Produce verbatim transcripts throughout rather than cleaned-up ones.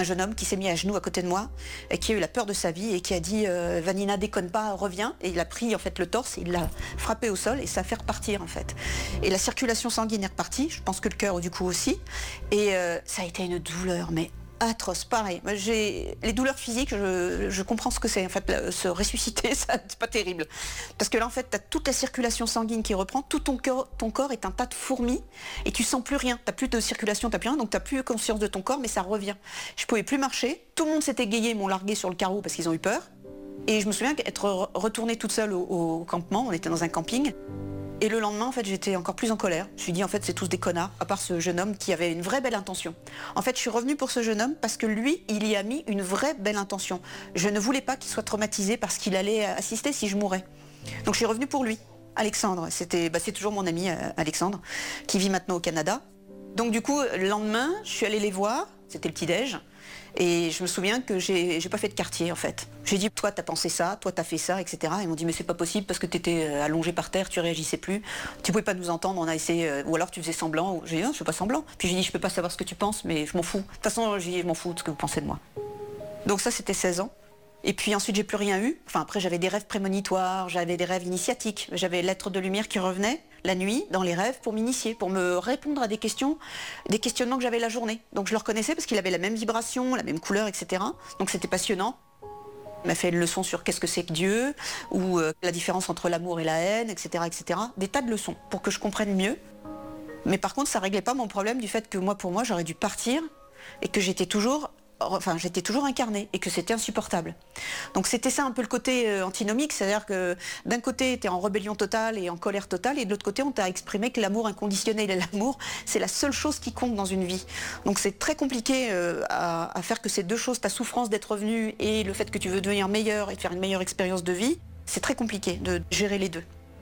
jeune homme qui s'est mis à genoux à côté de moi, et qui a eu la peur de sa vie et qui a dit euh, « Vanina, déconne pas, reviens ». Et il a pris en fait le torse, il l'a frappé au sol et ça a fait repartir en fait. Et la circulation sanguine est repartie, je pense que le cœur du coup aussi. Et euh, ça a été une douleur, mais atroce, pareil. J'ai les douleurs physiques, je, je comprends ce que c'est. En fait, là, se ressusciter, ça, c'est pas terrible. Parce que là, en fait, tu as toute la circulation sanguine qui reprend, tout ton corps, ton corps est un tas de fourmis et tu sens plus rien. Tu n'as plus de circulation, tu n'as plus rien, donc tu n'as plus conscience de ton corps, mais ça revient. Je pouvais plus marcher. Tout le monde s'est égayé, m'ont largué sur le carreau parce qu'ils ont eu peur. Et je me souviens qu'être retournée toute seule au, au campement, on était dans un camping. Et le lendemain, en fait, j'étais encore plus en colère. Je me suis dit, en fait, c'est tous des connards, à part ce jeune homme qui avait une vraie belle intention. En fait, je suis revenue pour ce jeune homme parce que lui, il y a mis une vraie belle intention. Je ne voulais pas qu'il soit traumatisé parce qu'il allait assister si je mourais. Donc, je suis revenue pour lui. Alexandre, c'était, bah, c'est toujours mon ami euh, Alexandre, qui vit maintenant au Canada. Donc, du coup, le lendemain, je suis allée les voir. C'était le petit-déj. Et je me souviens que j'ai j'ai pas fait de quartier en fait. J'ai dit toi t'as pensé ça, toi t'as fait ça, et cetera. Ils m'ont dit mais c'est pas possible parce que t'étais allongé par terre, tu réagissais plus, tu pouvais pas nous entendre, on a essayé, euh, ou alors tu faisais semblant. J'ai dit non, je fais pas semblant. Puis j'ai dit je peux pas savoir ce que tu penses, mais je m'en fous. De toute façon j'ai dit je m'en fous de ce que vous pensez de moi. Donc ça c'était seize ans. Et puis ensuite j'ai plus rien eu. Enfin après j'avais des rêves prémonitoires, j'avais des rêves initiatiques, j'avais l'être de lumière qui revenait la nuit dans les rêves pour m'initier, pour me répondre à des questions, des questionnements que j'avais la journée. Donc je le reconnaissais parce qu'il avait la même vibration, la même couleur, et cetera. Donc c'était passionnant. Il m'a fait une leçon sur qu'est-ce que c'est que Dieu, ou euh, la différence entre l'amour et la haine, et cetera, et cetera. Des tas de leçons pour que je comprenne mieux. Mais par contre ça réglait pas mon problème du fait que moi pour moi j'aurais dû partir et que j'étais toujours Enfin, j'étais toujours incarnée et que c'était insupportable. Donc c'était ça un peu le côté euh, antinomique, c'est-à-dire que d'un côté tu es en rébellion totale et en colère totale, et de l'autre côté on t'a exprimé que l'amour inconditionnel et l'amour, c'est la seule chose qui compte dans une vie. Donc c'est très compliqué euh, à, à faire que ces deux choses, ta souffrance d'être revenu et le fait que tu veux devenir meilleur et de faire une meilleure expérience de vie, c'est très compliqué de gérer les deux.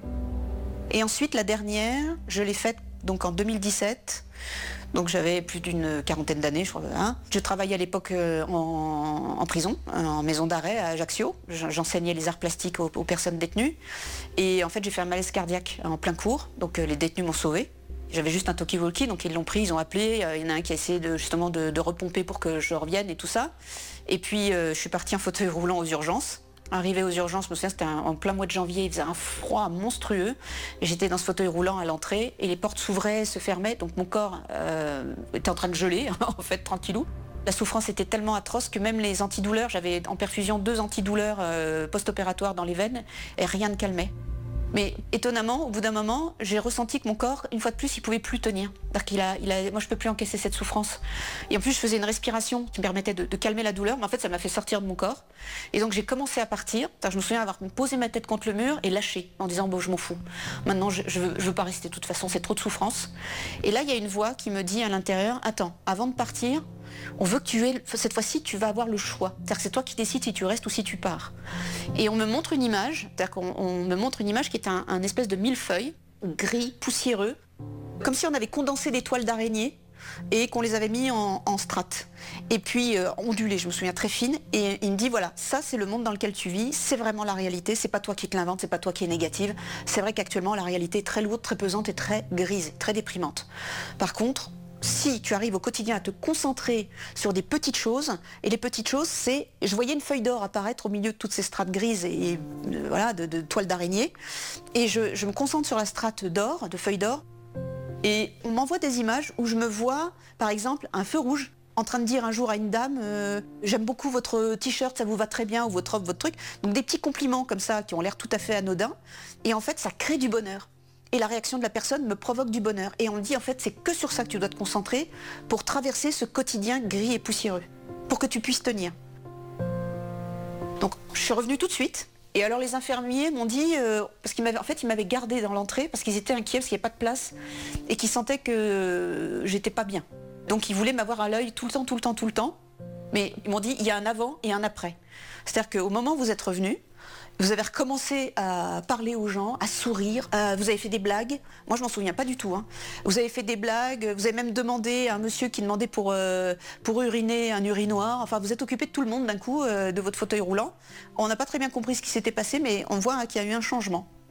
Et ensuite la dernière, je l'ai faite donc en deux mille dix-sept. Donc j'avais plus d'une quarantaine d'années, je crois. Hein. Je travaillais à l'époque euh, en, en prison, en maison d'arrêt à Ajaccio. J'enseignais les arts plastiques aux, aux personnes détenues. Et en fait, j'ai fait un malaise cardiaque en plein cours. Donc euh, les détenus m'ont sauvé. J'avais juste un talkie-walkie, donc ils l'ont pris, ils ont appelé. Euh, il y en a un qui a essayé de, justement de, de repomper pour que je revienne et tout ça. Et puis euh, je suis partie en fauteuil roulant aux urgences. Arrivé aux urgences, je me souviens, c'était en plein mois de janvier, il faisait un froid monstrueux. J'étais dans ce fauteuil roulant à l'entrée et les portes s'ouvraient, se fermaient, donc mon corps euh, était en train de geler, en fait, tranquillou. La souffrance était tellement atroce que même les antidouleurs, j'avais en perfusion deux antidouleurs euh, post-opératoires dans les veines et rien ne calmait. Mais étonnamment, au bout d'un moment, j'ai ressenti que mon corps, une fois de plus, il pouvait plus tenir. C'est-à-dire qu'il a, il a, moi, je peux plus encaisser cette souffrance. Et en plus, je faisais une respiration qui me permettait de, de calmer la douleur, mais en fait, ça m'a fait sortir de mon corps. Et donc, j'ai commencé à partir. Je me souviens avoir posé ma tête contre le mur et lâché, en disant, bon, je m'en fous. Maintenant, je, je veux, je veux pas rester de toute façon, c'est trop de souffrance. Et là, il y a une voix qui me dit à l'intérieur, attends, avant de partir, on veut que tu aies, cette fois-ci, tu vas avoir le choix. C'est-à-dire que c'est toi qui décides si tu restes ou si tu pars. Et on me montre une image, c'est-à-dire qu'on on me montre une image qui est un, un espèce de millefeuille, gris, poussiéreux, comme si on avait condensé des toiles d'araignée et qu'on les avait mis en, en strates. Et puis euh, ondulées, je me souviens, très fines. Et il me dit, voilà, ça c'est le monde dans lequel tu vis, c'est vraiment la réalité, c'est pas toi qui te l'invente, c'est pas toi qui es négative. C'est vrai qu'actuellement, la réalité est très lourde, très pesante et très grise, très déprimante. Par contre, si tu arrives au quotidien à te concentrer sur des petites choses, et les petites choses, c'est... Je voyais une feuille d'or apparaître au milieu de toutes ces strates grises et, et euh, voilà, de, de toiles d'araignée, et je, je me concentre sur la strate d'or, de feuilles d'or, et on m'envoie des images où je me vois, par exemple, un feu rouge, en train de dire un jour à une dame euh, « J'aime beaucoup votre t-shirt, ça vous va très bien » ou « votre robe, votre truc ». Donc des petits compliments comme ça, qui ont l'air tout à fait anodins, et en fait, ça crée du bonheur. Et la réaction de la personne me provoque du bonheur. Et on me dit, en fait, c'est que sur ça que tu dois te concentrer pour traverser ce quotidien gris et poussiéreux, pour que tu puisses tenir. Donc, je suis revenue tout de suite. Et alors, les infirmiers m'ont dit, euh, parce qu'ils m'avaient, en fait, ils m'avaient gardée dans l'entrée, parce qu'ils étaient inquiets, parce qu'il n'y avait pas de place, et qu'ils sentaient que j'étais pas bien. Donc, ils voulaient m'avoir à l'œil tout le temps, tout le temps, tout le temps. Mais ils m'ont dit, il y a un avant et un après. C'est-à-dire qu'au moment où vous êtes revenu, vous avez recommencé à parler aux gens, à sourire, euh, vous avez fait des blagues. Moi, je m'en souviens pas du tout. Hein. Vous avez fait des blagues, vous avez même demandé à un monsieur qui demandait pour, euh, pour uriner un urinoir. Enfin, vous êtes occupé de tout le monde d'un coup, euh, de votre fauteuil roulant. On n'a pas très bien compris ce qui s'était passé, mais on voit hein, qu'il y a eu un changement.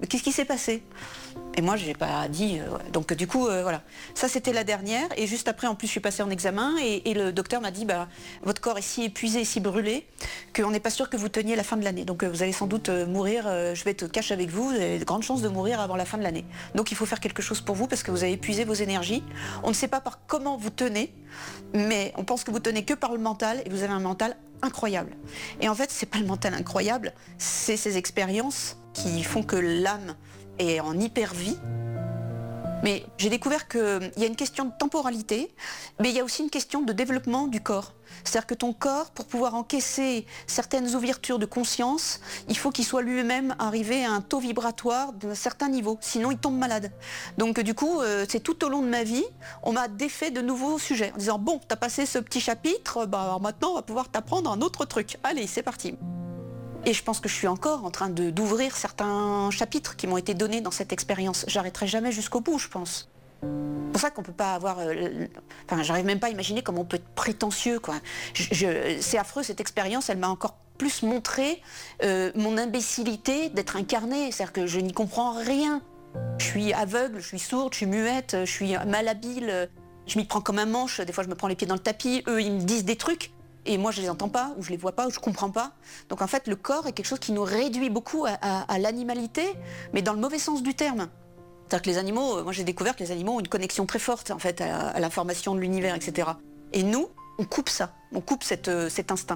mais qu'est-ce qui s'est passé? Et moi, je n'ai pas dit. Euh, ouais. Donc, du coup, euh, voilà. Ça, c'était la dernière. Et juste après, en plus, je suis passée en examen. Et, et le docteur m'a dit, bah, votre corps est si épuisé, si brûlé, qu'on n'est pas sûr que vous teniez la fin de l'année. Donc, euh, vous allez sans doute euh, mourir. Euh, je vais être cash avec vous. Vous avez de grandes chances de mourir avant la fin de l'année. Donc, il faut faire quelque chose pour vous parce que vous avez épuisé vos énergies. On ne sait pas par comment vous tenez, mais on pense que vous tenez que par le mental. Et vous avez un mental incroyable. Et en fait, c'est pas le mental incroyable, c'est ces expériences qui font que l'âme est en hyper-vie. Mais j'ai découvert qu'il y a une question de temporalité, mais il y a aussi une question de développement du corps. C'est-à-dire que ton corps, pour pouvoir encaisser certaines ouvertures de conscience, il faut qu'il soit lui-même arrivé à un taux vibratoire d'un certain niveau, sinon il tombe malade. Donc du coup, euh, c'est tout au long de ma vie, on m'a défait de nouveaux sujets, en disant « Bon, t'as passé ce petit chapitre, bah, alors maintenant on va pouvoir t'apprendre un autre truc. Allez, c'est parti !» Et je pense que je suis encore en train de, d'ouvrir certains chapitres qui m'ont été donnés dans cette expérience. J'arrêterai jamais jusqu'au bout, je pense. C'est pour ça qu'on peut pas avoir... Euh, enfin, j'arrive même pas à imaginer comment on peut être prétentieux, quoi. Je, je, c'est affreux, cette expérience, elle m'a encore plus montré euh, mon imbécilité d'être incarnée. C'est-à-dire que je n'y comprends rien. Je suis aveugle, je suis sourde, je suis muette, je suis malhabile. Je m'y prends comme un manche. Des fois, je me prends les pieds dans le tapis. Eux, ils me disent des trucs. Et moi, je les entends pas, ou je les vois pas, ou je comprends pas. Donc en fait, le corps est quelque chose qui nous réduit beaucoup à, à, à l'animalité, mais dans le mauvais sens du terme. C'est-à-dire que les animaux, moi j'ai découvert que les animaux ont une connexion très forte en fait à, à l'information de l'univers, et cetera. Et nous, on coupe ça, on coupe cette, euh, cet instinct.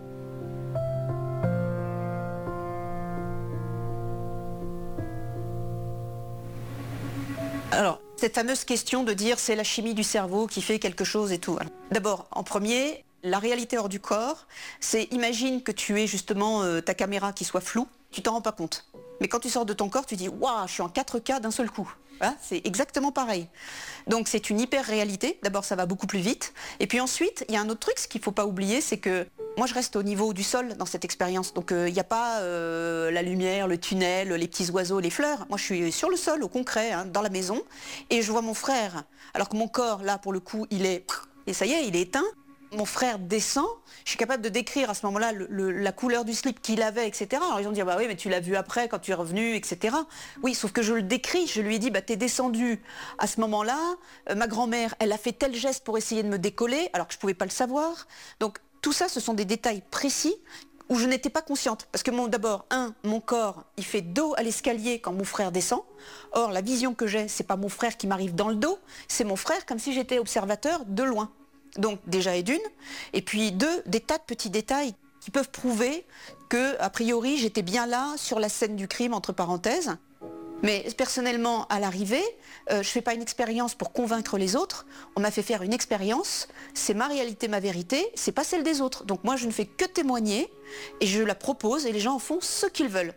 Alors, cette fameuse question de dire c'est la chimie du cerveau qui fait quelque chose et tout. D'abord, en premier, la réalité hors du corps, c'est imagine que tu aies justement euh, ta caméra qui soit floue, tu t'en rends pas compte. Mais quand tu sors de ton corps, tu dis « Waouh, je suis en quatre K d'un seul coup ». Voilà, c'est exactement pareil. Donc c'est une hyper-réalité. D'abord, ça va beaucoup plus vite. Et puis ensuite, il y a un autre truc, ce qu'il ne faut pas oublier, c'est que moi, je reste au niveau du sol dans cette expérience. Donc il euh, n'y a pas euh, la lumière, le tunnel, les petits oiseaux, les fleurs. Moi, je suis sur le sol, au concret, hein, dans la maison. Et je vois mon frère. Alors que mon corps, là, pour le coup, il est... Et ça y est, il est éteint. Mon frère descend, je suis capable de décrire à ce moment-là le, le, la couleur du slip qu'il avait, et cetera. Alors ils vont dire, bah oui, mais tu l'as vu après, quand tu es revenu, et cetera. Oui, sauf que je le décris, je lui ai dit, bah t'es descendu à ce moment-là, euh, ma grand-mère, elle a fait tel geste pour essayer de me décoller, alors que je ne pouvais pas le savoir. Donc tout ça, ce sont des détails précis où je n'étais pas consciente. Parce que mon, d'abord, un, mon corps, il fait dos à l'escalier quand mon frère descend. Or, la vision que j'ai, c'est pas mon frère qui m'arrive dans le dos, c'est mon frère comme si j'étais observateur de loin. Donc déjà et d'une, et puis deux, des tas de petits détails qui peuvent prouver que, a priori, j'étais bien là sur la scène du crime, entre parenthèses. Mais personnellement, à l'arrivée, euh, je ne fais pas une expérience pour convaincre les autres, on m'a fait faire une expérience, c'est ma réalité, ma vérité, c'est pas celle des autres. Donc moi, je ne fais que témoigner, et je la propose, et les gens en font ce qu'ils veulent.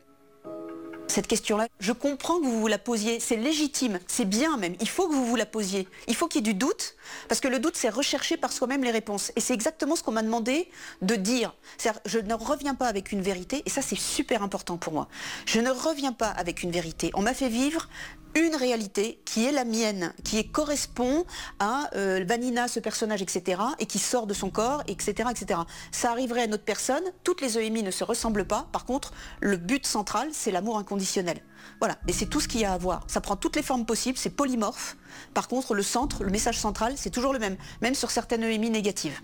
Cette question-là, je comprends que vous vous la posiez, c'est légitime, c'est bien même, il faut que vous vous la posiez. Il faut qu'il y ait du doute, parce que le doute, c'est rechercher par soi-même les réponses. Et c'est exactement ce qu'on m'a demandé de dire. C'est-à-dire, je ne reviens pas avec une vérité, et ça c'est super important pour moi. Je ne reviens pas avec une vérité. On m'a fait vivre une réalité qui est la mienne, qui est, correspond à euh, Vanina, ce personnage, et cetera, et qui sort de son corps, et cetera, et cetera. Ça arriverait à notre personne, toutes les E M I ne se ressemblent pas, par contre, le but central, c'est l'amour inconditionnel. Voilà, et c'est tout ce qu'il y a à voir. Ça prend toutes les formes possibles, c'est polymorphe. Par contre, le centre, le message central, c'est toujours le même, même sur certaines E M I négatives.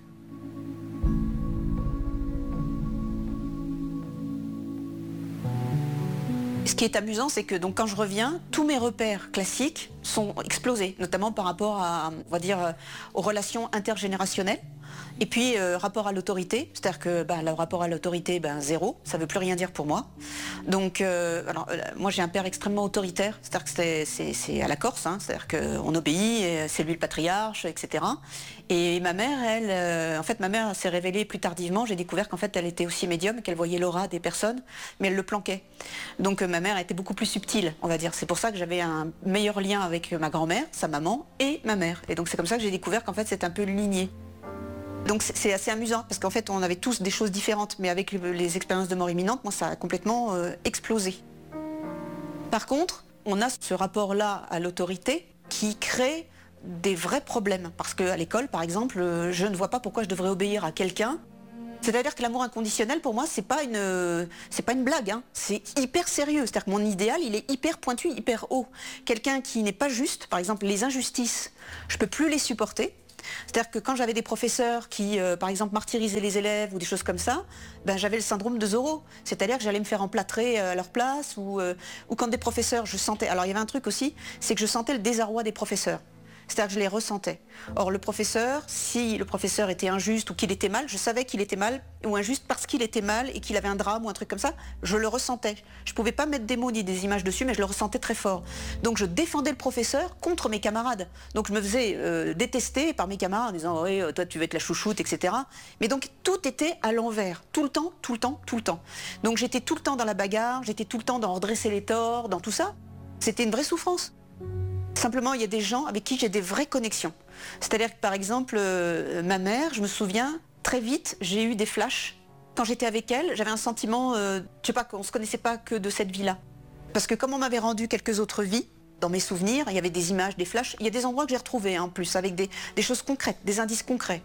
Ce qui est amusant, c'est que donc, quand je reviens, tous mes repères classiques sont explosés, notamment par rapport à, on va dire, aux relations intergénérationnelles. Et puis, euh, rapport à l'autorité, c'est-à-dire que bah, le rapport à l'autorité, ben, zéro, ça ne veut plus rien dire pour moi. Donc, euh, alors, euh, moi j'ai un père extrêmement autoritaire, c'est-à-dire que c'est, c'est, c'est à la Corse, hein, c'est-à-dire qu'on obéit, c'est lui le patriarche, et cetera. Et ma mère, elle, euh, en fait, ma mère s'est révélée plus tardivement, j'ai découvert qu'en fait, elle était aussi médium, qu'elle voyait l'aura des personnes, mais elle le planquait. Donc, euh, ma mère était beaucoup plus subtile, on va dire. C'est pour ça que j'avais un meilleur lien avec ma grand-mère, sa maman, et ma mère. Et donc, c'est comme ça que j'ai découvert qu'en fait, c'est un peu lignée. Donc c'est assez amusant, parce qu'en fait on avait tous des choses différentes, mais avec les expériences de mort imminente, moi ça a complètement euh, explosé. Par contre, on a ce rapport-là à l'autorité qui crée des vrais problèmes, parce qu'à l'école par exemple, je ne vois pas pourquoi je devrais obéir à quelqu'un C'est-à-dire que l'amour inconditionnel, pour moi, c'est pas une, c'est pas une blague, hein. C'est hyper sérieux. C'est-à-dire que mon idéal, il est hyper pointu, hyper haut. Quelqu'un qui n'est pas juste, par exemple, les injustices, je peux plus les supporter. C'est-à-dire que quand j'avais des professeurs qui, euh, par exemple, martyrisaient les élèves ou des choses comme ça, ben, j'avais le syndrome de Zorro. C'est-à-dire que j'allais me faire emplâtrer euh, à leur place ou, euh, ou quand des professeurs, je sentais... Alors il y avait un truc aussi, c'est que je sentais le désarroi des professeurs. C'est-à-dire que je les ressentais. Or, le professeur, si le professeur était injuste ou qu'il était mal, je savais qu'il était mal ou injuste parce qu'il était mal et qu'il avait un drame ou un truc comme ça, je le ressentais. Je ne pouvais pas mettre des mots ni des images dessus, mais je le ressentais très fort. Donc, je défendais le professeur contre mes camarades. Donc, je me faisais euh, détester par mes camarades en disant « Oui, toi, tu vas être la chouchoute, et cetera » Mais donc, tout était à l'envers. Tout le temps, tout le temps, tout le temps. Donc, j'étais tout le temps dans la bagarre, j'étais tout le temps dans redresser les torts, dans tout ça. C'était une vraie souffrance. Simplement, il y a des gens avec qui j'ai des vraies connexions. C'est-à-dire que, par exemple, euh, ma mère, je me souviens, très vite, j'ai eu des flashs. Quand j'étais avec elle, j'avais un sentiment, euh, je sais pas, qu'on ne se connaissait pas que de cette vie-là. Parce que comme on m'avait rendu quelques autres vies, dans mes souvenirs, il y avait des images, des flashs, il y a des endroits que j'ai retrouvés, hein, en plus, avec des, des choses concrètes, des indices concrets.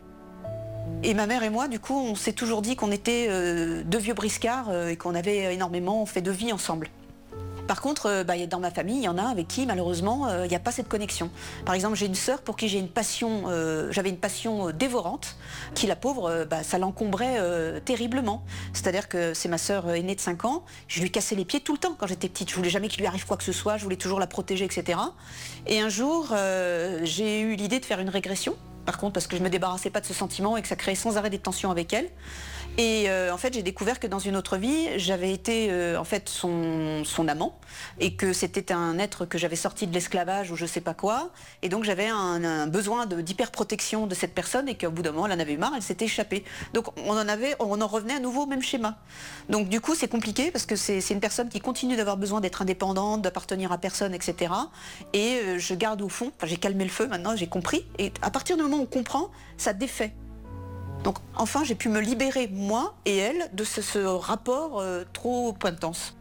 Et ma mère et moi, du coup, on s'est toujours dit qu'on était euh, deux vieux briscards euh, et qu'on avait énormément fait de vie ensemble. Par contre, euh, bah, dans ma famille, il y en a avec qui, malheureusement, il euh, n'y a pas cette connexion. Par exemple, j'ai une sœur pour qui j'ai une passion, euh, j'avais une passion euh, dévorante, qui, la pauvre, euh, bah, ça l'encombrait euh, terriblement. C'est-à-dire que c'est ma sœur euh, aînée de cinq ans, je lui cassais les pieds tout le temps quand j'étais petite. Je voulais jamais qu'il lui arrive quoi que ce soit, je voulais toujours la protéger, et cetera. Et un jour, euh, j'ai eu l'idée de faire une régression, par contre, parce que je ne me débarrassais pas de ce sentiment et que ça créait sans arrêt des tensions avec elle. Et euh, en fait, j'ai découvert que dans une autre vie, j'avais été euh, en fait son, son amant et que c'était un être que j'avais sorti de l'esclavage ou je sais pas quoi. Et donc j'avais un, un besoin d'hyper-protection de cette personne et qu'au bout d'un moment, elle en avait eu marre, elle s'était échappée. Donc on en avait, on en revenait à nouveau au même schéma. Donc du coup, c'est compliqué parce que c'est une personne qui continue d'avoir besoin d'être indépendante, d'appartenir à personne, et cetera. Et euh, je garde au fond, enfin, j'ai calmé le feu maintenant, j'ai compris. Et à partir du moment où on comprend, ça défait. Donc enfin, j'ai pu me libérer, moi et elle, de ce, ce rapport euh, trop intense.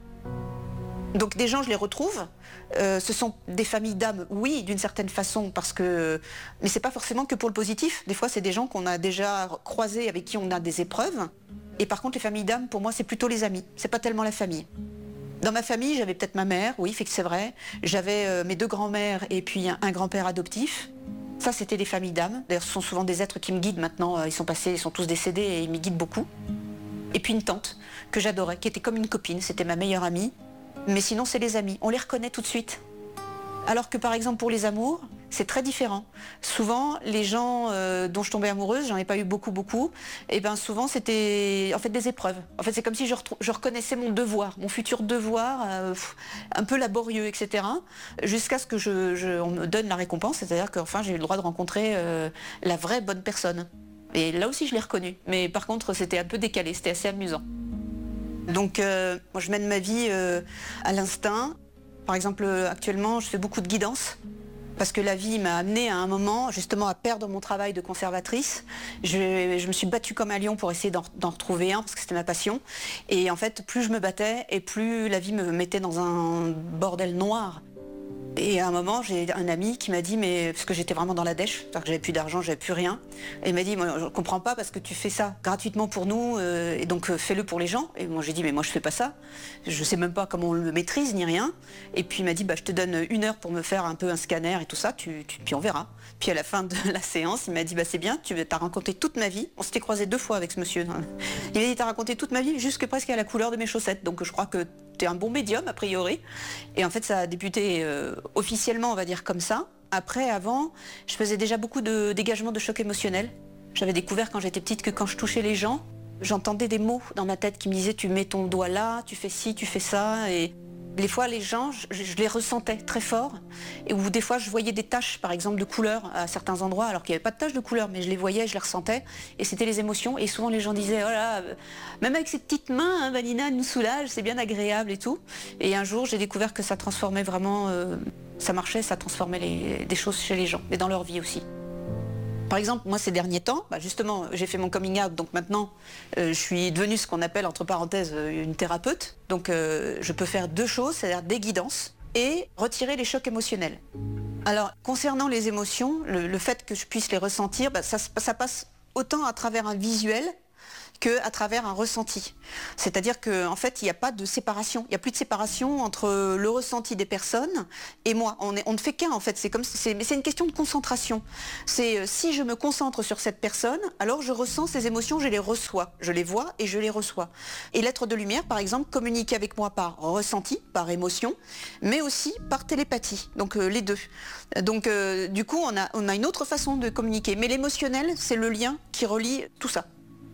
Donc des gens, je les retrouve. Euh, ce sont des familles d'âmes, oui, d'une certaine façon, parce que... Mais c'est pas forcément que pour le positif. Des fois, c'est des gens qu'on a déjà croisés, avec qui on a des épreuves. Et par contre, les familles d'âmes, pour moi, c'est plutôt les amis. C'est pas tellement la famille. Dans ma famille, j'avais peut-être ma mère, oui, fait que c'est vrai. J'avais euh, mes deux grands-mères et puis un, un grand-père adoptif. Ça, c'était des familles d'âmes. D'ailleurs, ce sont souvent des êtres qui me guident maintenant. Ils sont passés, ils sont tous décédés et ils me guident beaucoup. Et puis une tante que j'adorais, qui était comme une copine. C'était ma meilleure amie. Mais sinon, c'est les amis. On les reconnaît tout de suite. Alors que, par exemple, pour les amours, c'est très différent. Souvent, les gens euh, dont je tombais amoureuse, j'en ai pas eu beaucoup, beaucoup, et bien souvent, c'était en fait des épreuves. En fait, c'est comme si je, je reconnaissais mon devoir, mon futur devoir, euh, un peu laborieux, et cetera, jusqu'à ce que je, je, on me donne la récompense, c'est-à-dire qu'enfin, j'ai eu le droit de rencontrer euh, la vraie bonne personne. Et là aussi, je l'ai reconnue. Mais par contre, c'était un peu décalé, c'était assez amusant. Donc, euh, moi, je mène ma vie euh, à l'instinct. Par exemple, actuellement, je fais beaucoup de guidance parce que la vie m'a amenée à un moment justement à perdre mon travail de conservatrice. Je, je me suis battue comme un lion pour essayer d'en retrouver un parce que c'était ma passion. Et en fait, plus je me battais et plus la vie me mettait dans un bordel noir. Et à un moment, j'ai un ami qui m'a dit, mais parce que j'étais vraiment dans la dèche, c'est-à-dire que j'avais plus d'argent, j'avais plus rien. Et il m'a dit, moi, je ne comprends pas parce que tu fais ça gratuitement pour nous, euh, et donc euh, fais-le pour les gens. Et moi, j'ai dit, mais moi, je fais pas ça. Je sais même pas comment on le maîtrise ni rien. Et puis il m'a dit, bah, je te donne une heure pour me faire un peu un scanner et tout ça, tu, tu, puis on verra. Puis à la fin de la séance, il m'a dit, bah, c'est bien, tu as raconté toute ma vie. On s'était croisés deux fois avec ce monsieur. Il m'a dit, tu as raconté toute ma vie jusque presque à la couleur de mes chaussettes. Donc je crois que tu es un bon médium, a priori. Et en fait, ça a débuté euh, officiellement, on va dire comme ça. Après, avant, je faisais déjà beaucoup de dégagement de choc émotionnel. J'avais découvert quand j'étais petite que quand je touchais les gens, j'entendais des mots dans ma tête qui me disaient, tu mets ton doigt là, tu fais ci, tu fais ça. Et des fois, les gens, je, je les ressentais très fort. Et où des fois, je voyais des taches, par exemple, de couleur à certains endroits, alors qu'il n'y avait pas de taches de couleur, mais je les voyais, je les ressentais. Et c'était les émotions. Et souvent, les gens disaient, oh là, euh, même avec ses petites mains, hein, Vanina, elle nous soulage, c'est bien agréable et tout. Et un jour, j'ai découvert que ça transformait vraiment, euh, ça marchait, ça transformait les, des choses chez les gens, et dans leur vie aussi. Par exemple, moi, ces derniers temps, bah justement, j'ai fait mon coming out, donc maintenant, euh, je suis devenue ce qu'on appelle, entre parenthèses, une thérapeute. Donc, euh, je peux faire deux choses, c'est-à-dire des guidances et retirer les chocs émotionnels. Alors, concernant les émotions, le, le fait que je puisse les ressentir, bah, ça, ça passe autant à travers un visuel qu'à travers un ressenti. C'est-à-dire qu'en en fait, il n'y a pas de séparation. Il n'y a plus de séparation entre le ressenti des personnes et moi. On, est, on ne fait qu'un, en fait. C'est comme, c'est, mais c'est une question de concentration. C'est euh, si je me concentre sur cette personne, alors je ressens ces émotions, je les reçois. Je les vois et je les reçois. Et l'être de lumière, par exemple, communique avec moi par ressenti, par émotion, mais aussi par télépathie. Donc euh, les deux. Donc euh, du coup, on a, on a une autre façon de communiquer. Mais l'émotionnel, c'est le lien qui relie tout ça.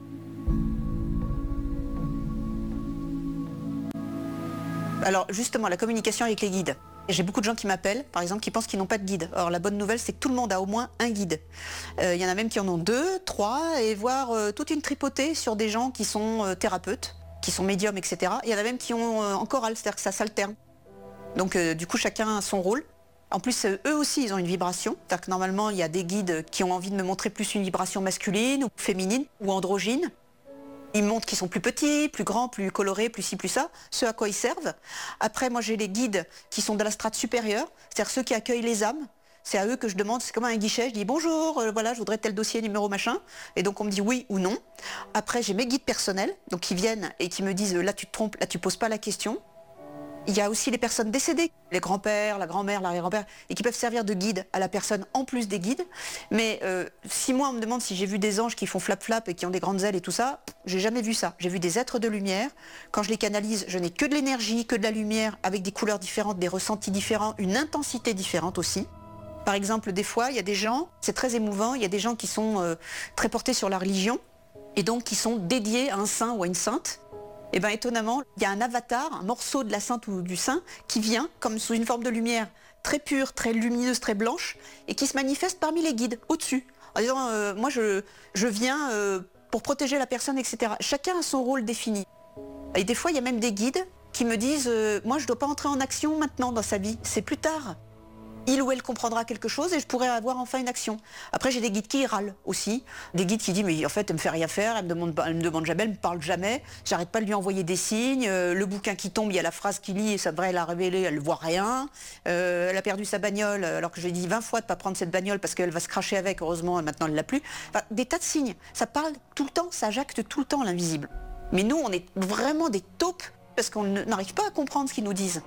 Alors justement, la communication avec les guides. J'ai beaucoup de gens qui m'appellent, par exemple, qui pensent qu'ils n'ont pas de guide. Or la bonne nouvelle, c'est que tout le monde a au moins un guide. Euh, il y en a même qui en ont deux, trois, et voire euh, toute une tripotée sur des gens qui sont euh, thérapeutes, qui sont médiums, et cetera. Il y en a même qui ont euh, en chorale, c'est-à-dire que ça s'alterne. Donc euh, du coup, chacun a son rôle. En plus, euh, eux aussi, ils ont une vibration. C'est-à-dire que normalement, il y a des guides qui ont envie de me montrer plus une vibration masculine, ou féminine, ou androgyne. Ils montrent qu'ils sont plus petits, plus grands, plus colorés, plus ci, plus ça, ce à quoi ils servent. Après, moi, j'ai les guides qui sont de la strate supérieure, c'est-à-dire ceux qui accueillent les âmes. C'est à eux que je demande, c'est comme un guichet, je dis bonjour, euh, voilà, je voudrais tel dossier, numéro, machin. Et donc, on me dit oui ou non. Après, j'ai mes guides personnels, donc qui viennent et qui me disent, là, tu te trompes, là, tu poses pas la question. Il y a aussi les personnes décédées, les grands-pères, la grand-mère, l'arrière-grand-père, et qui peuvent servir de guide à la personne en plus des guides. Mais euh, si moi on me demande si j'ai vu des anges qui font flap-flap et qui ont des grandes ailes et tout ça, j'ai jamais vu ça. J'ai vu des êtres de lumière. Quand je les canalise, je n'ai que de l'énergie, que de la lumière, avec des couleurs différentes, des ressentis différents, une intensité différente aussi. Par exemple, des fois, il y a des gens, c'est très émouvant, il y a des gens qui sont euh, très portés sur la religion, et donc qui sont dédiés à un saint ou à une sainte. Et bien étonnamment, il y a un avatar, un morceau de la sainte ou du saint qui vient comme sous une forme de lumière très pure, très lumineuse, très blanche et qui se manifeste parmi les guides, au-dessus, en disant euh, moi je, je viens euh, pour protéger la personne, et cetera. Chacun a son rôle défini. Et des fois, il y a même des guides qui me disent euh, moi je ne dois pas entrer en action maintenant dans sa vie, c'est plus tard. Il ou elle comprendra quelque chose et je pourrai avoir enfin une action. Après, j'ai des guides qui râlent aussi. Des guides qui disent, mais en fait, elle me fait rien faire, elle me demande, elle me demande jamais, elle me parle jamais, j'arrête pas de lui envoyer des signes, euh, le bouquin qui tombe, il y a la phrase qu'il lit et ça devrait la révéler, elle ne voit rien. Euh, elle a perdu sa bagnole, alors que je lui ai dit vingt fois de ne pas prendre cette bagnole parce qu'elle va se cracher avec, heureusement, maintenant elle ne l'a plus. Enfin, des tas de signes. Ça parle tout le temps, ça jacte tout le temps, l'invisible. Mais nous, on est vraiment des taupes parce qu'on n'arrive pas à comprendre ce qu'ils nous disent.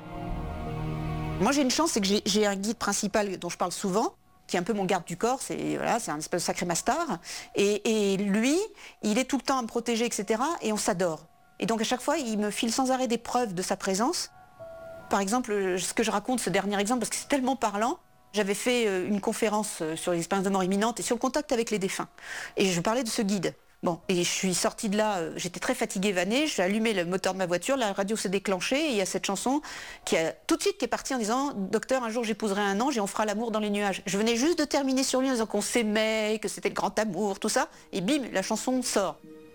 Moi j'ai une chance, c'est que j'ai, j'ai un guide principal dont je parle souvent, qui est un peu mon garde du corps, c'est, voilà, c'est un espèce de sacré mastar, et, et lui, il est tout le temps à me protéger, et cetera, et on s'adore. Et donc à chaque fois, il me file sans arrêt des preuves de sa présence. Par exemple, ce que je raconte, ce dernier exemple, parce que c'est tellement parlant, j'avais fait une conférence sur l'expérience de mort imminente et sur le contact avec les défunts. Et je parlais de ce guide. Bon, et je suis sortie de là, euh, j'étais très fatiguée, vannée, j'ai allumé le moteur de ma voiture, la radio s'est déclenchée et il y a cette chanson qui a tout de suite qui est partie en disant « Docteur, un jour j'épouserai un ange et on fera l'amour dans les nuages ». Je venais juste de terminer sur lui en disant qu'on s'aimait, que c'était le grand amour, tout ça, et bim, la chanson sort.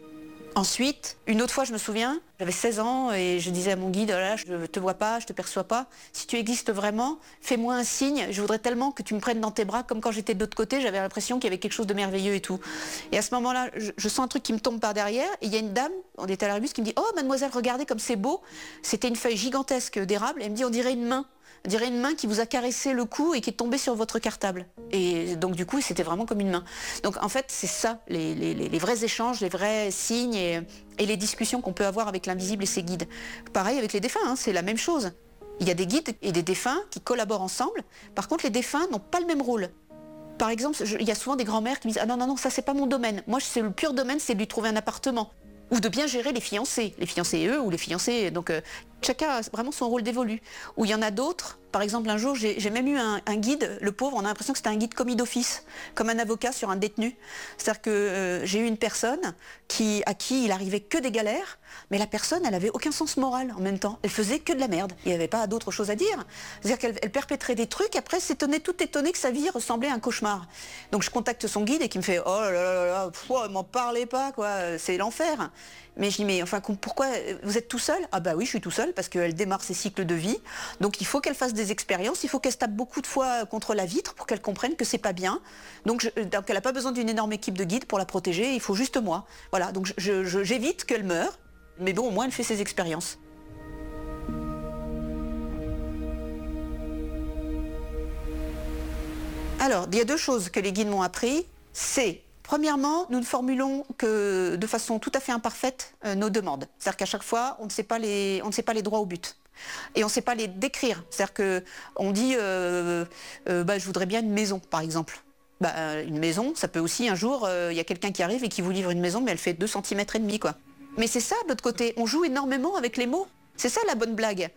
Ensuite, une autre fois, je me souviens, j'avais seize ans et je disais à mon guide, oh là, je ne te vois pas, je ne te perçois pas. Si tu existes vraiment, fais-moi un signe. Je voudrais tellement que tu me prennes dans tes bras, comme quand j'étais de l'autre côté, j'avais l'impression qu'il y avait quelque chose de merveilleux et tout. Et à ce moment-là, je, je sens un truc qui me tombe par derrière et il y a une dame, on était à la bus, qui me dit, oh mademoiselle, regardez comme c'est beau. C'était une feuille gigantesque d'érable et elle me dit, on dirait une main. On dirait une main qui vous a caressé le cou et qui est tombée sur votre cartable. Et donc du coup, c'était vraiment comme une main. Donc en fait, c'est ça, les, les, les vrais échanges, les vrais signes et, et les discussions qu'on peut avoir avec l'invisible et ses guides. Pareil avec les défunts, hein, c'est la même chose. Il y a des guides et des défunts qui collaborent ensemble. Par contre, les défunts n'ont pas le même rôle. Par exemple, je, il y a souvent des grands-mères qui me disent « Ah non, non, non, ça c'est pas mon domaine. Moi, c'est le pur domaine, c'est de lui trouver un appartement. » Ou de bien gérer les fiancés, les fiancés eux ou les fiancés. Donc euh, chacun a vraiment son rôle dévolu. Ou il y en a d'autres, par exemple un jour j'ai, j'ai même eu un, un guide, le pauvre, on a l'impression que c'était un guide commis d'office, comme un avocat sur un détenu. C'est-à-dire que euh, j'ai eu une personne qui, à qui il arrivait que des galères, mais la personne elle avait aucun sens moral en même temps. Elle faisait que de la merde, il n'y avait pas d'autre chose à dire. C'est-à-dire qu'elle elle perpétrait des trucs, après s'étonnait, tout étonnée que sa vie ressemblait à un cauchemar. Donc je contacte son guide et qui me fait « Oh là là là là, pff, m'en parlez pas, quoi, c'est l'enfer ». Mais je dis, mais enfin, pourquoi vous êtes tout seul? Ah bah oui, je suis tout seul parce qu'elle démarre ses cycles de vie. Donc il faut qu'elle fasse des expériences, il faut qu'elle se tape beaucoup de fois contre la vitre pour qu'elle comprenne que c'est pas bien. Donc, je, donc elle n'a pas besoin d'une énorme équipe de guides pour la protéger, il faut juste moi. Voilà, donc je, je, j'évite qu'elle meure, mais bon, au moins elle fait ses expériences. Alors, il y a deux choses que les guides m'ont appris, c'est Premièrement, nous ne formulons que de façon tout à fait imparfaite euh, nos demandes. C'est-à-dire qu'à chaque fois, on ne sait pas les, on ne sait pas les droits au but. Et on ne sait pas les décrire. C'est-à-dire qu'on dit euh, euh, bah, je voudrais bien une maison, par exemple. Bah, euh, une maison, ça peut aussi, un jour, il euh, y a quelqu'un qui arrive et qui vous livre une maison, mais elle fait deux centimètres et demi, quoi. Mais c'est ça, de l'autre côté, on joue énormément avec les mots. C'est ça la bonne blague.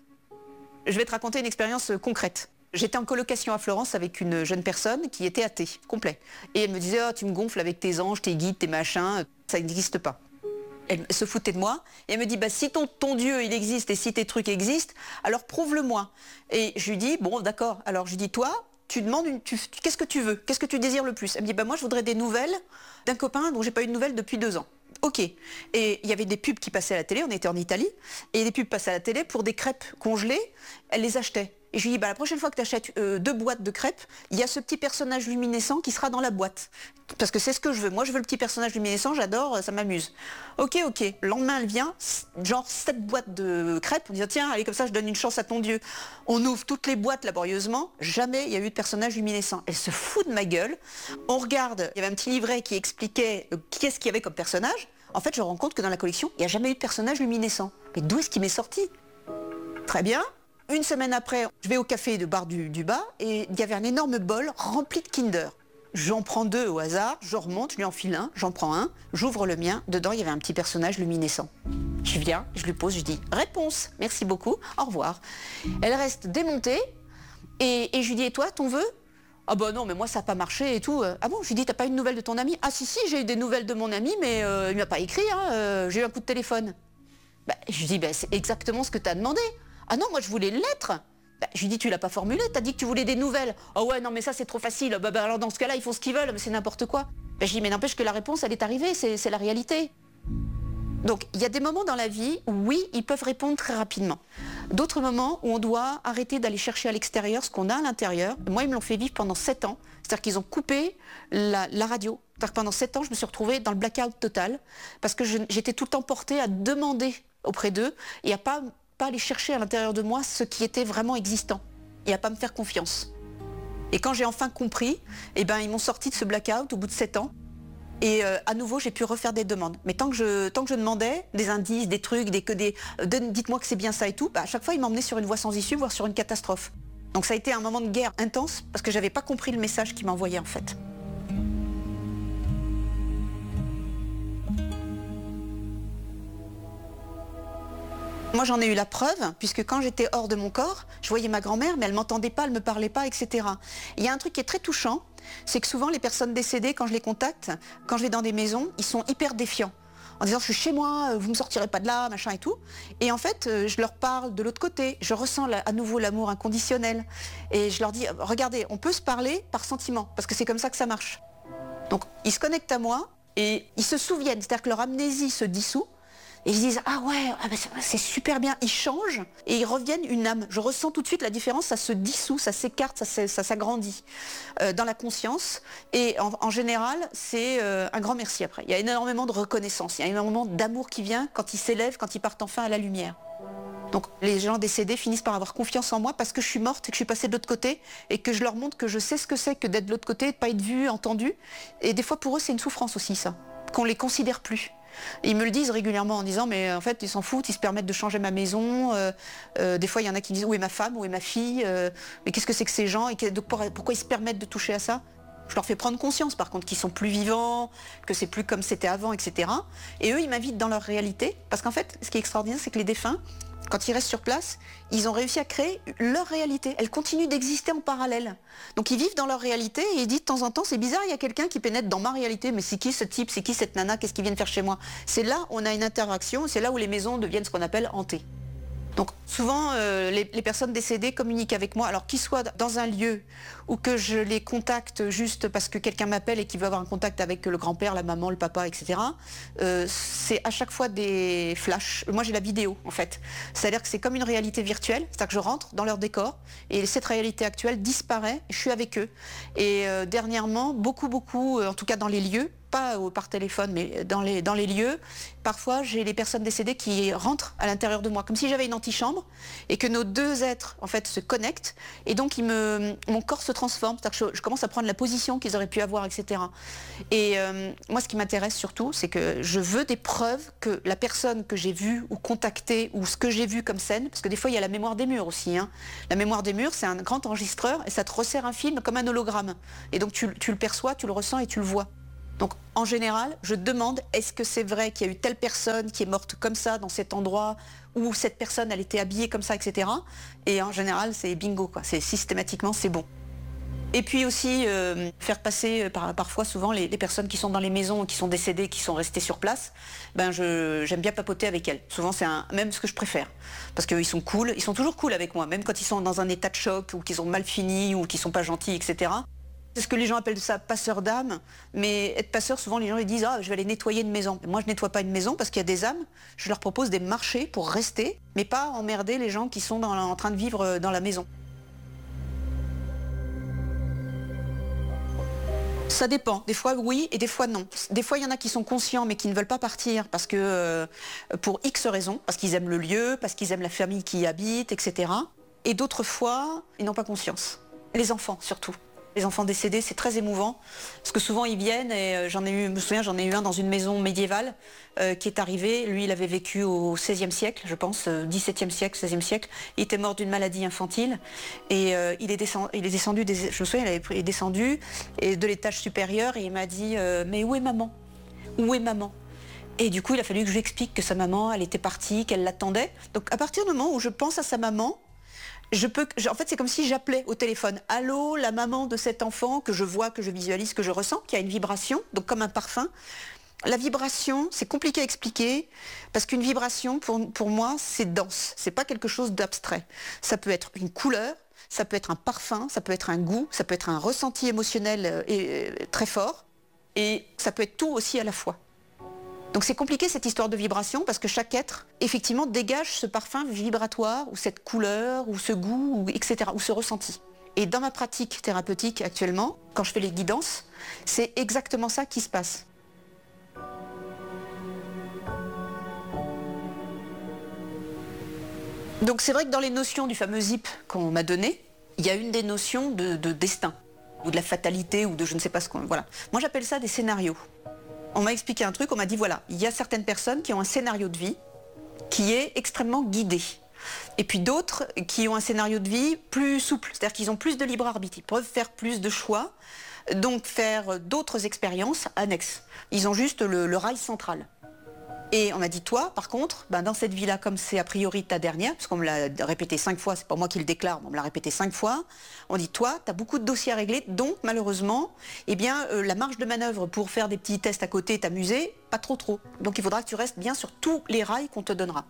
Je vais te raconter une expérience concrète. J'étais en colocation à Florence avec une jeune personne qui était athée, complet. Et elle me disait oh, « tu me gonfles avec tes anges, tes guides, tes machins, ça n'existe pas ». Elle se foutait de moi et elle me dit bah, « si ton, ton Dieu il existe et si tes trucs existent, alors prouve-le-moi ». Et je lui dis « bon d'accord, alors je lui dis toi, tu demandes une, tu, qu'est-ce que tu veux, qu'est-ce que tu désires le plus ?» Elle me dit bah, « moi je voudrais des nouvelles d'un copain dont j'ai pas eu de nouvelles depuis deux ans ». Ok. Et il y avait des pubs qui passaient à la télé, on était en Italie, et des pubs passaient à la télé pour des crêpes congelées, elle les achetait. Et je lui dis, bah, la prochaine fois que tu achètes euh, deux boîtes de crêpes, il y a ce petit personnage luminescent qui sera dans la boîte. Parce que c'est ce que je veux. Moi, je veux le petit personnage luminescent, j'adore, ça m'amuse. Ok, ok. Le lendemain, elle vient, genre sept boîtes de crêpes. On dit, tiens, allez, comme ça, je donne une chance à ton Dieu. On ouvre toutes les boîtes laborieusement. Jamais il y a eu de personnage luminescent. Elle se fout de ma gueule. On regarde, il y avait un petit livret qui expliquait euh, qu'est-ce qu'il y avait comme personnage. En fait, je me rends compte que dans la collection, il n'y a jamais eu de personnage luminescent. Mais d'où est-ce qu'il m'est sorti? Très bien. Une semaine après, je vais au café de bar du, du bas et il y avait un énorme bol rempli de Kinder. J'en prends deux au hasard, je remonte, je lui enfile un, j'en prends un, j'ouvre le mien, dedans il y avait un petit personnage luminescent. Je viens, je lui pose, je dis « Réponse, merci beaucoup, au revoir ». Elle reste démontée et, et je lui dis « Et toi, ton vœu ?» Ah bah non, mais moi ça n'a pas marché et tout. Ah bon, je lui dis, t'as pas eu de nouvelles de ton ami? Ah si, si, j'ai eu des nouvelles de mon ami, mais euh, il m'a pas écrit, hein, euh, j'ai eu un coup de téléphone. Bah, je lui dis, bah, c'est exactement ce que t'as demandé. Ah non, moi je voulais une lettre. Bah, je lui dis, tu l'as pas formulé, t'as dit que tu voulais des nouvelles. Ah ouais, non mais ça c'est trop facile. Bah, bah alors dans ce cas-là, ils font ce qu'ils veulent, mais c'est n'importe quoi. Bah, je dis, mais n'empêche que la réponse, elle est arrivée, c'est la réalité. Donc, il y a des moments dans la vie où, oui, ils peuvent répondre très rapidement. D'autres moments où on doit arrêter d'aller chercher à l'extérieur ce qu'on a à l'intérieur. Moi, ils me l'ont fait vivre pendant sept ans. C'est-à-dire qu'ils ont coupé la, la radio. C'est-à-dire que pendant sept ans, je me suis retrouvée dans le blackout total parce que j'étais tout le temps portée à demander auprès d'eux et à pas, pas aller chercher à l'intérieur de moi ce qui était vraiment existant et à pas me faire confiance. Et quand j'ai enfin compris, eh ben, ils m'ont sorti de ce blackout au bout de sept ans. Et euh, à nouveau, j'ai pu refaire des demandes. Mais tant que je, tant que je demandais des indices, des trucs, des, que des, euh, dites-moi que c'est bien ça et tout, bah, à chaque fois, ils m'emmenaient sur une voie sans issue, voire sur une catastrophe. Donc ça a été un moment de guerre intense parce que j'avais pas compris le message qu'ils m'envoyaient en fait. Moi, j'en ai eu la preuve, puisque quand j'étais hors de mon corps, je voyais ma grand-mère, mais elle m'entendait pas, elle me parlait pas, et cetera. Il y a un truc qui est très touchant, c'est que souvent les personnes décédées, quand je les contacte, quand je vais dans des maisons, ils sont hyper défiants. En disant, je suis chez moi, vous me sortirez pas de là, machin et tout. Et en fait, je leur parle de l'autre côté, je ressens la, à nouveau l'amour inconditionnel. Et je leur dis, regardez, on peut se parler par sentiment, parce que c'est comme ça que ça marche. Donc, ils se connectent à moi, et ils se souviennent, c'est-à-dire que leur amnésie se dissout, et ils se disent, ah ouais, ah ben c'est super bien, ils changent et ils reviennent une âme. Je ressens tout de suite la différence, ça se dissout, ça s'écarte, ça, ça s'agrandit euh, dans la conscience. Et en, en général, c'est euh, un grand merci après. Il y a énormément de reconnaissance, il y a énormément d'amour qui vient quand ils s'élèvent, quand ils partent enfin à la lumière. Donc les gens décédés finissent par avoir confiance en moi parce que je suis morte et que je suis passée de l'autre côté et que je leur montre que je sais ce que c'est que d'être de l'autre côté, de ne pas être vue, entendue. Et des fois pour eux c'est une souffrance aussi ça, qu'on les considère plus. Et ils me le disent régulièrement en disant mais en fait ils s'en foutent, ils se permettent de changer ma maison. Euh, euh, des fois il y en a qui me disent où est ma femme, où est ma fille, euh, mais qu'est-ce que c'est que ces gens et que, donc, pourquoi ils se permettent de toucher à ça? Je leur fais prendre conscience par contre qu'ils sont plus vivants, que c'est plus comme c'était avant, et cetera. Et eux ils m'invitent dans leur réalité parce qu'en fait ce qui est extraordinaire c'est que les défunts, quand ils restent sur place, ils ont réussi à créer leur réalité. Elle continue d'exister en parallèle. Donc ils vivent dans leur réalité et ils disent de temps en temps, c'est bizarre, il y a quelqu'un qui pénètre dans ma réalité, mais c'est qui ce type, c'est qui cette nana, qu'est-ce qu'ils viennent faire chez moi? C'est là où on a une interaction, c'est là où les maisons deviennent ce qu'on appelle hantées. Donc souvent, euh, les, les personnes décédées communiquent avec moi, alors qu'ils soient dans un lieu ou que je les contacte juste parce que quelqu'un m'appelle et qu'il veut avoir un contact avec le grand-père, la maman, le papa, et cetera. Euh, c'est à chaque fois des flashs. Moi, j'ai la vidéo, en fait. C'est-à-dire que c'est comme une réalité virtuelle, c'est-à-dire que je rentre dans leur décor et cette réalité actuelle disparaît, je suis avec eux. Et euh, dernièrement, beaucoup, beaucoup, euh, en tout cas dans les lieux, pas au- par téléphone, mais dans les, dans les lieux, parfois j'ai les personnes décédées qui rentrent à l'intérieur de moi, comme si j'avais une antichambre, et que nos deux êtres en fait se connectent, et donc ils me, mon corps se transforme, c'est-à-dire que je, je commence à prendre la position qu'ils auraient pu avoir, et cetera. Et euh, moi, ce qui m'intéresse surtout, c'est que je veux des preuves que la personne que j'ai vue ou contactée, ou ce que j'ai vu comme scène, parce que des fois il y a la mémoire des murs aussi, hein. La mémoire des murs, c'est un grand enregistreur, et ça te resserre un film comme un hologramme. Et donc tu, tu le perçois, tu le ressens et tu le vois. Donc en général, je demande, est-ce que c'est vrai qu'il y a eu telle personne qui est morte comme ça dans cet endroit, où cette personne elle était habillée comme ça, et cetera. Et en général, c'est bingo, quoi. C'est systématiquement, c'est bon. Et puis aussi euh, faire passer euh, par, parfois souvent les, les personnes qui sont dans les maisons, qui sont décédées, qui sont restées sur place, ben je, j'aime bien papoter avec elles. Souvent c'est un, même ce que je préfère. Parce qu'ils sont cool, ils sont toujours cool avec moi, même quand ils sont dans un état de choc, ou qu'ils ont mal fini, ou qu'ils sont pas gentils, et cetera. C'est ce que les gens appellent ça passeur d'âme, mais être passeur, souvent les gens ils disent ah je vais aller nettoyer une maison. Moi je nettoie pas une maison parce qu'il y a des âmes, je leur propose des marchés pour rester, mais pas emmerder les gens qui sont dans, en train de vivre dans la maison. Ça dépend. Des fois oui et des fois non. Des fois il y en a qui sont conscients mais qui ne veulent pas partir parce que euh, pour X raisons, parce qu'ils aiment le lieu, parce qu'ils aiment la famille qui y habite, et cetera. Et d'autres fois, ils n'ont pas conscience. Les enfants surtout. Les enfants décédés, c'est très émouvant parce que souvent ils viennent et euh, j'en ai eu, je me souviens, j'en ai eu un dans une maison médiévale euh, qui est arrivé. Lui, il avait vécu au seizième siècle, je pense, euh, dix-septième siècle, seizième siècle. Il était mort d'une maladie infantile et euh, il, est descendu, il est descendu, des, je me souviens, il, avait, il est descendu et de l'étage supérieur et il m'a dit euh, mais où est maman? Où est maman? Et du coup, il a fallu que je lui explique que sa maman, elle était partie, qu'elle l'attendait. Donc à partir du moment où je pense à sa maman, Je peux, en fait, c'est comme si j'appelais au téléphone. Allô, la maman de cet enfant que je vois, que je visualise, que je ressens, qui a une vibration, donc comme un parfum. La vibration, c'est compliqué à expliquer parce qu'une vibration, pour, pour moi, c'est dense. C'est pas quelque chose d'abstrait. Ça peut être une couleur, ça peut être un parfum, ça peut être un goût, ça peut être un ressenti émotionnel euh, et, euh, très fort, et ça peut être tout aussi à la fois. Donc c'est compliqué cette histoire de vibration parce que chaque être, effectivement, dégage ce parfum vibratoire ou cette couleur ou ce goût, ou et cetera, ou ce ressenti. Et dans ma pratique thérapeutique actuellement, quand je fais les guidances, c'est exactement ça qui se passe. Donc c'est vrai que dans les notions du fameux zip qu'on m'a donné, il y a une des notions de, de destin, ou de la fatalité, ou de je ne sais pas ce qu'on... Voilà. Moi j'appelle ça des scénarios. On m'a expliqué un truc, on m'a dit voilà, il y a certaines personnes qui ont un scénario de vie qui est extrêmement guidé. Et puis d'autres qui ont un scénario de vie plus souple, c'est-à-dire qu'ils ont plus de libre arbitre, ils peuvent faire plus de choix, donc faire d'autres expériences annexes. Ils ont juste le, le rail central. Et on m'a dit, toi, par contre, ben dans cette vie-là, comme c'est a priori ta dernière, parce qu'on me l'a répété cinq fois, c'est pas moi qui le déclare, mais on me l'a répété cinq fois, on dit, toi, tu as beaucoup de dossiers à régler, donc malheureusement, eh bien, euh, la marge de manœuvre pour faire des petits tests à côté et t'amuser, pas trop trop. Donc il faudra que tu restes bien sur tous les rails qu'on te donnera.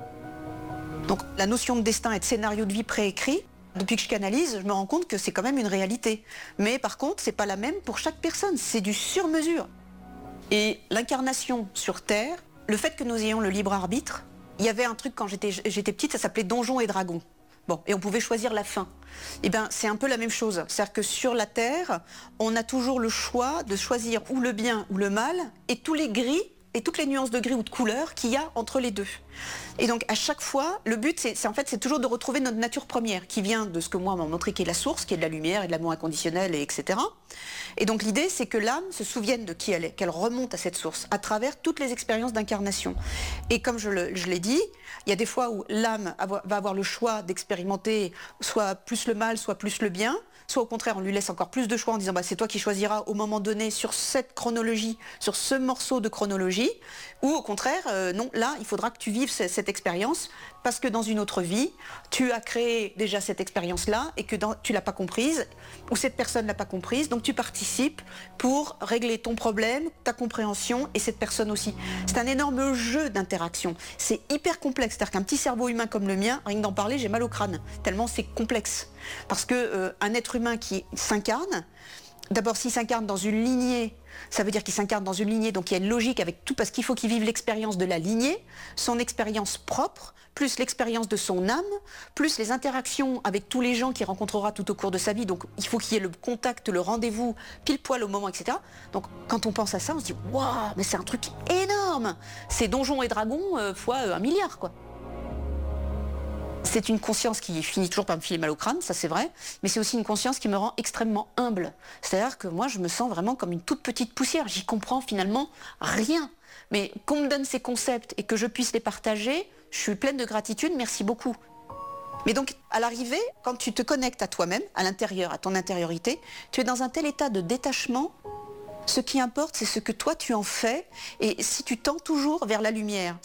Donc la notion de destin et de scénario de vie préécrit, depuis que je canalise, je me rends compte que c'est quand même une réalité. Mais par contre, c'est pas la même pour chaque personne, c'est du sur-mesure. Et l'incarnation sur Terre, le fait que nous ayons le libre arbitre, il y avait un truc quand j'étais j'étais petite, ça s'appelait Donjons et Dragons. Bon, et on pouvait choisir la fin. Eh bien, c'est un peu la même chose. C'est-à-dire que sur la Terre, on a toujours le choix de choisir ou le bien ou le mal, et tous les gris, et toutes les nuances de gris ou de couleur qu'il y a entre les deux. Et donc, à chaque fois, le but, c'est, c'est en fait, c'est toujours de retrouver notre nature première, qui vient de ce que moi m'a montré qui est la source, qui est de la lumière et de l'amour inconditionnel, et etc. Et donc, l'idée, c'est que l'âme se souvienne de qui elle est, qu'elle remonte à cette source, à travers toutes les expériences d'incarnation. Et comme je, le, je l'ai dit, il y a des fois où l'âme va avoir le choix d'expérimenter soit plus le mal, soit plus le bien, soit au contraire, on lui laisse encore plus de choix en disant bah, c'est toi qui choisiras au moment donné sur cette chronologie, sur ce morceau de chronologie, ou au contraire, euh, non, là, il faudra que tu vives cette, cette expérience parce que dans une autre vie, tu as créé déjà cette expérience-là et que dans, tu ne l'as pas comprise, ou cette personne ne l'a pas comprise, donc tu participes pour régler ton problème, ta compréhension et cette personne aussi. C'est un énorme jeu d'interaction. C'est hyper complexe, c'est-à-dire qu'un petit cerveau humain comme le mien, rien que d'en parler, j'ai mal au crâne, tellement c'est complexe. Parce que euh, un être humain qui s'incarne, D'abord, s'il s'incarne dans une lignée, ça veut dire qu'il s'incarne dans une lignée, donc il y a une logique avec tout, parce qu'il faut qu'il vive l'expérience de la lignée, son expérience propre, plus l'expérience de son âme, plus les interactions avec tous les gens qu'il rencontrera tout au cours de sa vie. Donc il faut qu'il y ait le contact, le rendez-vous, pile poil au moment, et cetera. Donc quand on pense à ça, on se dit « Waouh, mais c'est un truc énorme !» C'est Donjons et Dragons euh, fois euh, un milliard, quoi. C'est une conscience qui finit toujours par me filer mal au crâne, ça c'est vrai, mais c'est aussi une conscience qui me rend extrêmement humble. C'est-à-dire que moi je me sens vraiment comme une toute petite poussière, j'y comprends finalement rien. Mais qu'on me donne ces concepts et que je puisse les partager, je suis pleine de gratitude, merci beaucoup. Mais donc à l'arrivée, quand tu te connectes à toi-même, à l'intérieur, à ton intériorité, tu es dans un tel état de détachement. Ce qui importe, c'est ce que toi tu en fais et si tu tends toujours vers la lumière.